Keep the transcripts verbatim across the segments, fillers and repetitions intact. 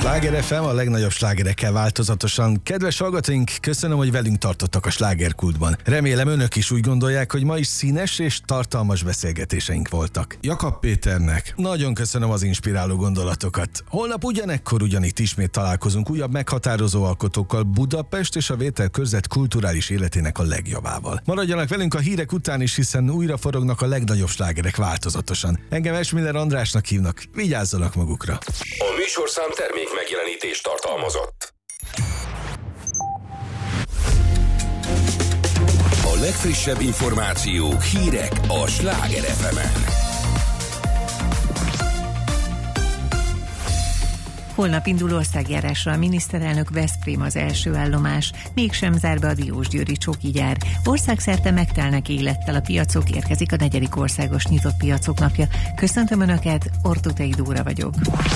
Sláger ef em, a legnagyobb slágerekkel változatosan. Kedves hallgatóink, köszönöm, hogy velünk tartottak a slágerkultban. Remélem önök is úgy gondolják, hogy ma is színes és tartalmas beszélgetéseink voltak. Jakab Péternek nagyon köszönöm az inspiráló gondolatokat. Holnap ugyanekkor ugyanitt ismét találkozunk újabb meghatározó alkotókkal, Budapest és a Vételkörzet kulturális életének a legjobbával. Maradjanak velünk a hírek után is, hiszen újra forognak a legnagyobb slágerek változatosan. Engem Esmiller Andrásnak hívnak, vigyázzanak magukra. A műsorszám termék megjelenítést tartalmazott. A legfrissebb információk, hírek a Sláger ef emen. Holnap indul országjárásra a miniszterelnök, Veszprém az első állomás. Mégsem zár be a diósgyőri csokigyár. Országszerte megtelnek élettel a piacok, érkezik a negyedik országos nyitott piacok napja. Köszöntöm Önöket, Ortutei Dóra vagyok.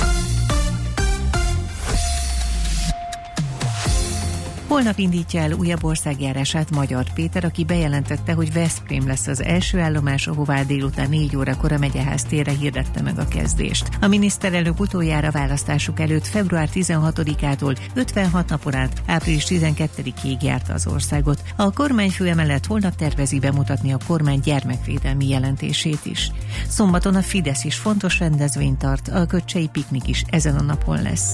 Holnap indítja el újabb országjárását Magyar Péter, aki bejelentette, hogy Veszprém lesz az első állomás, ahová délután négy órakor a Megyeház térre hirdette meg a kezdést. A miniszterelnök utoljára választásuk előtt február tizenhatodikától ötvenhat napon át április tizenkettedikéig járta az országot. A kormányfő emellett holnap tervezi bemutatni a kormány gyermekvédelmi jelentését is. Szombaton a Fidesz is fontos rendezvényt tart, a Köcsei piknik is ezen a napon lesz.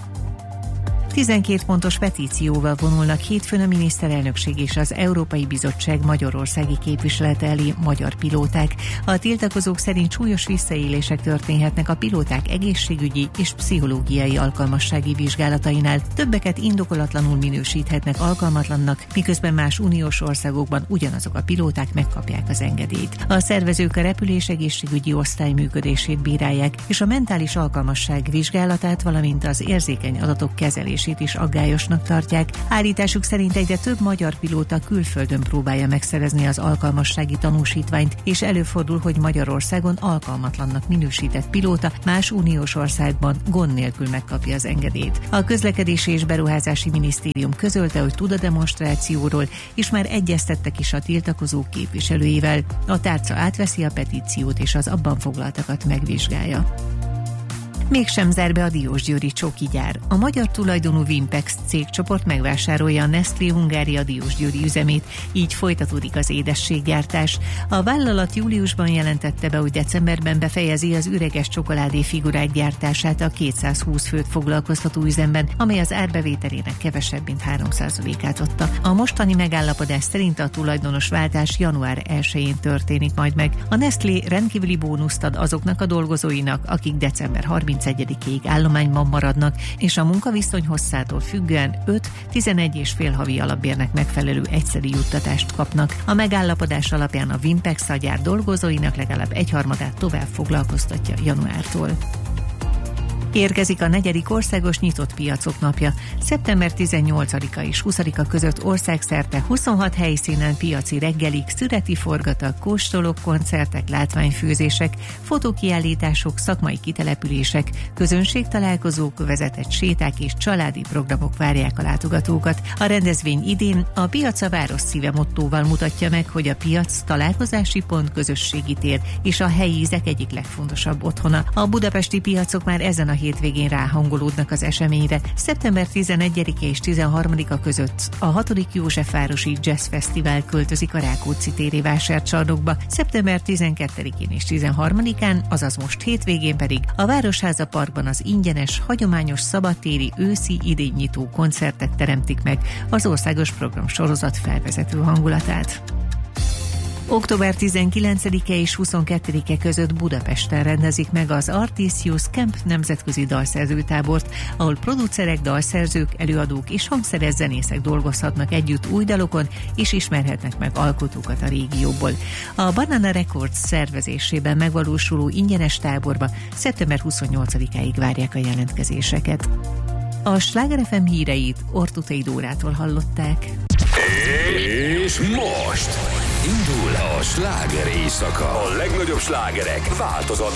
tizenkét pontos petícióval vonulnak hétfőn a miniszterelnökség és az Európai Bizottság magyarországi képviselete elé magyar pilóták. A tiltakozók szerint súlyos visszaélések történhetnek a pilóták egészségügyi és pszichológiai alkalmassági vizsgálatainál. Többeket indokolatlanul minősíthetnek alkalmatlannak, miközben más uniós országokban ugyanazok a pilóták megkapják az engedélyt. A szervezők a repülés egészségügyi osztály működését bírálják, és a mentális alkalmasság vizsgálatát, valamint az érzékeny adatok kezelését is aggályosnak tartják. Állításuk szerint egyre több magyar pilóta külföldön próbálja megszerezni az alkalmassági tanúsítványt, és előfordul, hogy Magyarországon alkalmatlannak minősített pilóta más uniós országban gond nélkül megkapja az engedélyt. A Közlekedési és Beruházási Minisztérium közölte, hogy tud a demonstrációról, és már egyeztettek is a tiltakozók képviselőivel. A tárca átveszi a petíciót, és az abban foglaltakat megvizsgálja. Mégsem zár be a diósgyőri csokigyár. A magyar tulajdonú Vimpex cégcsoport megvásárolja a Nestlé Hungária diósgyőri üzemét, így folytatódik az édességgyártás. A vállalat júliusban jelentette be, hogy decemberben befejezi az üreges csokoládé figurák gyártását a kétszázhúsz főt foglalkoztató üzemben, amely az árbevételének kevesebb, mint három százalékát adta. A mostani megállapodás szerint a tulajdonos váltás január elsején történik majd meg. A Nestlé rendkívüli bónuszt ad azoknak a dolgozóinak, akik december harmincegyedikéig állományban maradnak, és a munkaviszony hosszától függően öt-tizenegy és fél havi alapbérnek megfelelő egyszeri juttatást kapnak. A megállapodás alapján a Vimpex a gyár dolgozóinak legalább egyharmadát tovább foglalkoztatja januártól. Érkezik a negyedik országos nyitott piacok napja. szeptember tizennyolcadika és huszadika között országszerte huszonhat helyszínen piaci reggelik, szüreti forgatak, kóstolók, koncertek, látványfőzések, fotókiállítások, szakmai kitelepülések, közönségtalálkozók, vezetett séták és családi programok várják a látogatókat. A rendezvény idén a Piac a város szíve mottóval mutatja meg, hogy a piac találkozási pont, közösségi tér és a helyi ízek egyik legfontosabb otthona. A budapesti piacok már ezen a hétvégén ráhangolódnak az eseményre. szeptember tizenegyedike és tizenharmadika között a hatodik Józsefvárosi Jazz Fesztivál költözik a Rákóczi téri vásárcsarnokba, szeptember tizenkettedikén és tizenharmadikán, azaz most hétvégén pedig a Városháza Parkban az ingyenes, hagyományos szabadtéri őszi idénynyitó koncertek teremtik meg az országos programsorozat felvezető hangulatát. október tizenkilencedike és huszonkettedike között Budapesten rendezik meg az Artisius Camp nemzetközi dalszerzőtábort, ahol producerek, dalszerzők, előadók és hangszeres zenészek dolgozhatnak együtt új dalokon, és ismerhetnek meg alkotókat a régióból. A Banana Records szervezésében megvalósuló ingyenes táborba szeptember huszonnyolcadikáig várják a jelentkezéseket. A Sláger ef em híreit Ortutei Dórától hallották. És most indul a sláger éjszaka. A legnagyobb slágerek változat